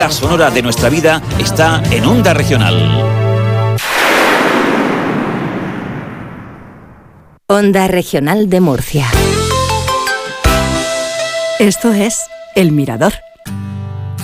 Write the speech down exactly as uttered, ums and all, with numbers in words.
La sonora de nuestra vida está en Onda Regional. Onda Regional de Murcia. Esto es El Mirador.